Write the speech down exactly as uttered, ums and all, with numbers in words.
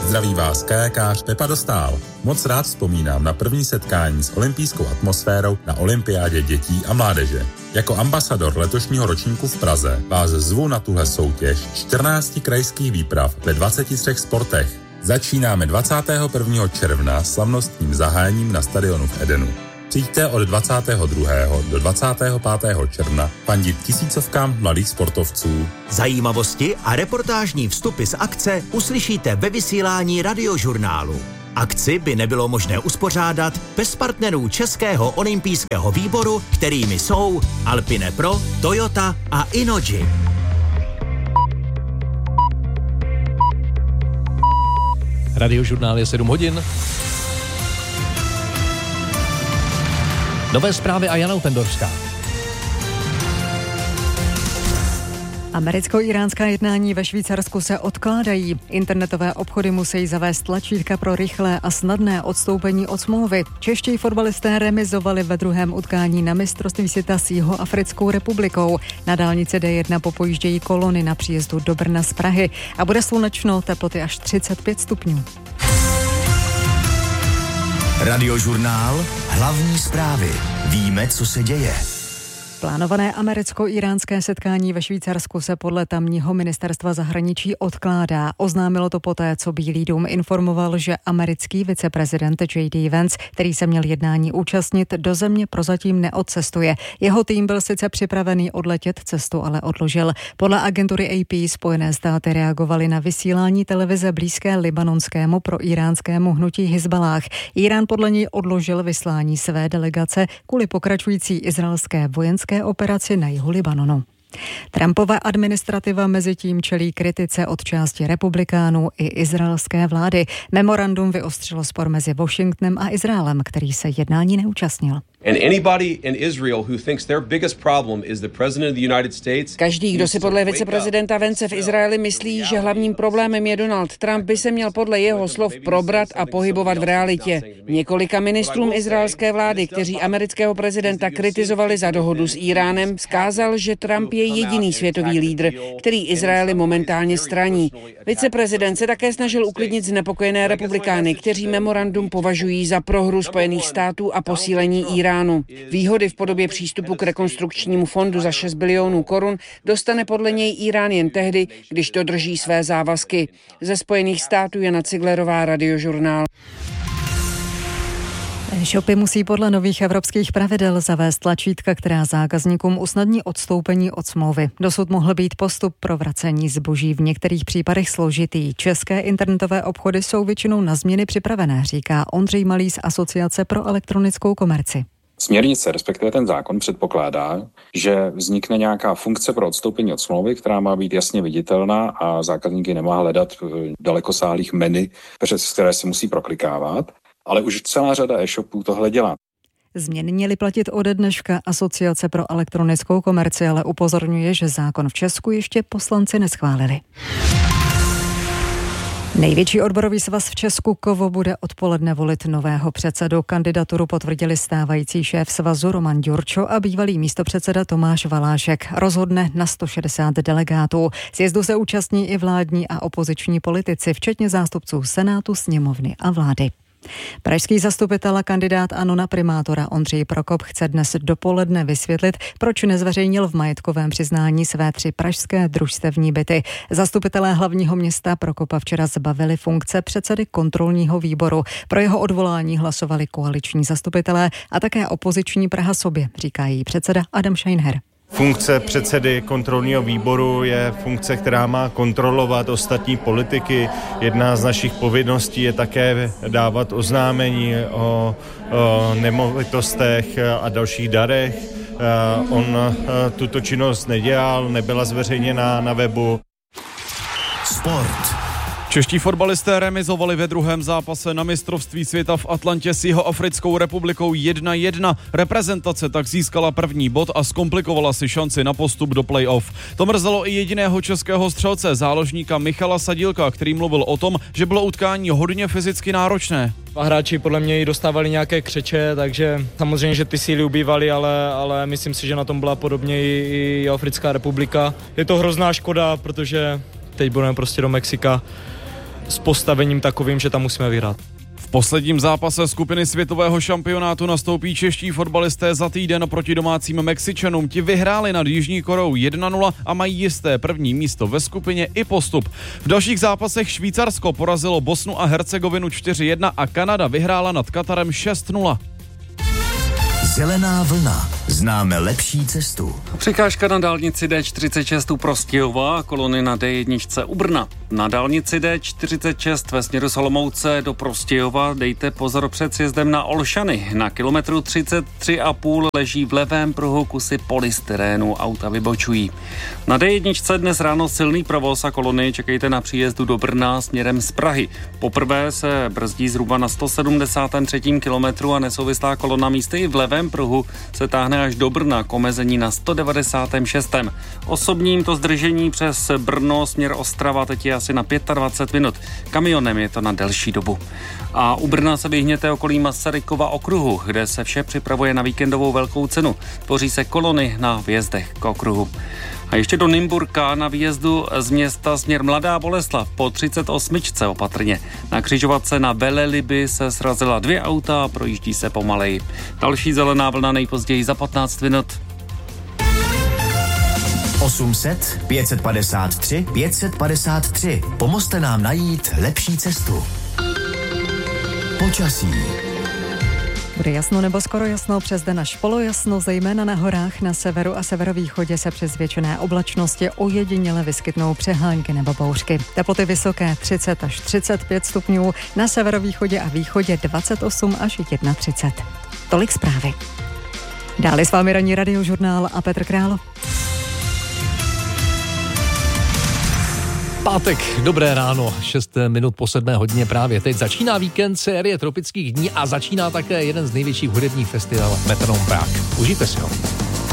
Zdraví vás kajakář Pepa Dostál. Moc rád vzpomínám na první setkání s olympijskou atmosférou na olympiádě dětí a mládeže. Jako ambasador letošního ročníku v Praze vás zvu na tuhle soutěž čtrnácti krajských výprav ve dvaceti třech sportech. Začínáme dvacátého prvního června slavnostním zahájením na stadionu v Edenu. Přijďte od dvacátého druhého do dvacátého pátého června fandit tisícovkám mladých sportovců. Zajímavosti a reportážní vstupy z akce uslyšíte ve vysílání Radiožurnálu. Akci by nebylo možné uspořádat bez partnerů Českého olympijského výboru, kterými jsou Alpine Pro, Toyota a Innogy. Radiožurnál je sedm hodin. Nové zprávy a Jana Utendorská. Americko-iránská jednání ve Švýcarsku se odkládají. Internetové obchody musí zavést tlačítka pro rychlé a snadné odstoupení od smlouvy. Čeští fotbalisté remizovali ve druhém utkání na mistrovství světa s Jihoafrickou republikou. Na dálnici D jedna popojíždějí kolony na příjezdu do Brna z Prahy a bude slunečno, teploty až třicet pět stupňů. Radiožurnál, hlavní zprávy. Víme, co se děje. Plánované americko-iránské setkání ve Švýcarsku se podle tamního ministerstva zahraničí odkládá. Oznámilo to poté, co Bílý dům informoval, že americký viceprezident J D Vance, který se měl jednání účastnit, do země prozatím neodcestuje. Jeho tým byl sice připravený odletět, cestu ale odložil. Podle agentury A P Spojené státy reagovaly na vysílání televize blízké libanonskému pro iránskému hnutí Hizballáh. Irán podle něj odložil vyslání své delegace kvůli pokračující izraelské vojenské operaci na jihu Libanonu. Trumpova administrativa mezitím čelí kritice od části republikánů i izraelské vlády. Memorandum vyostřilo spor mezi Washingtonem a Izraelem, který se jednání neúčastnil. Každý, kdo si podle viceprezidenta Vance v Izraeli myslí, že hlavním problémem je Donald Trump, by se měl podle jeho slov probrat a pohybovat v realitě. Několika ministrům izraelské vlády, kteří amerického prezidenta kritizovali za dohodu s Íránem, vzkázal, že Trump je jediný světový lídr, který Izraeli momentálně straní. Viceprezident se také snažil uklidnit znepokojené republikány, kteří memorandum považují za prohru Spojených států a posílení Íránu. Výhody v podobě přístupu k rekonstrukčnímu fondu za šest bilionů korun dostane podle něj Írán jen tehdy, když dodrží své závazky. Ze Spojených států Jana Ciglerová, Radiožurnál. E-shopy musí podle nových evropských pravidel zavést tlačítka, která zákazníkům usnadní odstoupení od smlouvy. Dosud mohl být postup pro vracení zboží v některých případech složitý. České internetové obchody jsou většinou na změny připravené, říká Ondřej Malý z Asociace pro elektronickou komerci. Směrnice, respektive ten zákon, předpokládá, že vznikne nějaká funkce pro odstoupení od smlouvy, která má být jasně viditelná a zákazníky nemá hledat dalekosáhlých menu, přes které se musí proklikávat, ale už celá řada e-shopů tohle dělá. Změny měly platit ode dneška. Asociace pro elektronickou komerci ale upozorňuje, že zákon v Česku ještě poslanci neschválili. Největší odborový svaz v Česku Kovo bude odpoledne volit nového předsedu. Kandidaturu potvrdili stávající šéf svazu Roman Ďurčo a bývalý místopředseda Tomáš Valášek. Rozhodne na sto šedesát delegátů. Sjezdu se účastní i vládní a opoziční politici, včetně zástupců Senátu, sněmovny a vlády. Pražský zastupitel a kandidát ANO na primátora Ondřej Prokop chce dnes dopoledne vysvětlit, proč nezveřejnil v majetkovém přiznání své tři pražské družstevní byty. Zastupitelé hlavního města Prokopa včera zbavili funkce předsedy kontrolního výboru. Pro jeho odvolání hlasovali koaliční zastupitelé a také opoziční Praha sobě, říká její předseda Adam Scheinher. Funkce předsedy kontrolního výboru je funkce, která má kontrolovat ostatní politiky. Jedna z našich povinností je také dávat oznámení o, o nemovitostech a dalších darech. On tuto činnost nedělal, nebyla zveřejněna na webu. Sport. Čeští fotbalisté remizovali ve druhém zápase na mistrovství světa v Atlantě s Jihoafrickou republikou jedna jedna. Reprezentace tak získala první bod a zkomplikovala si šanci na postup do play-off. To mrzelo i jediného českého střelce, záložníka Michala Sadílka, který mluvil o tom, že bylo utkání hodně fyzicky náročné. A hráči podle mě i dostávali nějaké křeče, takže samozřejmě, že ty síly ubývaly, ale, ale myslím si, že na tom byla podobně i, i Jihoafrická republika. Je to hrozná škoda, protože teď budeme prostě do Mexika s postavením takovým, že tam musíme vyhrát. V posledním zápase skupiny světového šampionátu nastoupí čeští fotbalisté za týden proti domácím Mexičanům. Ti vyhráli nad Jižní Koreou jedna nula a mají jisté první místo ve skupině i postup. V dalších zápasech Švýcarsko porazilo Bosnu a Hercegovinu čtyři jedna a Kanada vyhrála nad Katarem šest nula. Zelená vlna. Známe lepší cestu. Překážka na dálnici D čtyřicet šest u Prostějova a kolony na D jedna u Brna. Na dálnici D čtyřicet šest ve směru Olomouce do Prostějova dejte pozor před sjezdem na Olšany. Na kilometru třicet tři a půl leží v levém pruhu kusy polystyrénu, auta vybočují. Na D jedna dnes ráno silný provoz a kolony čekejte na příjezdu do Brna směrem z Prahy. Poprvé se brzdí zhruba na sto sedmdesátém třetím kilometru a nesouvislá kolona místy i v levém pruhu se táhne až do Brna k omezení na sto devadesátém šestém Osobním to zdržení přes Brno směr Ostrava teď je asi na dvacet pět minut. Kamionem je to na delší dobu. A u Brna se vyhněte okolí Masarykova okruhu, kde se vše připravuje na víkendovou velkou cenu. Tvoří se kolony na vjezdech k okruhu. A ještě do Nymburka na výjezdu z města směr Mladá Boleslav po třicet osm opatrně. Na křižovatce na Veleliby se srazila dvě auta a projíždí se pomaleji. Další zelená vlna nejpozději za patnáct minut. osm set, pět set padesát tři, pět set padesát tři. Pomozte nám najít lepší cestu. Počasí. Bude jasno nebo skoro jasno, přes den až polojasno, zejména na horách na severu a severovýchodě se přes většiné oblačnosti ojediněle vyskytnou přehánky nebo bouřky. Teploty vysoké třicet až třicet pět stupňů, na severovýchodě a východě dvacet osm až třicet jedna. Tolik zprávy. Dále s vámi ranní radiožurnál a Petr Král. Pátek, dobré ráno, šest minut po sedmé hodině právě teď. Začíná víkend série tropických dní a začíná také jeden z největších hudebních festivalů Metronom Prague. Užijte si ho.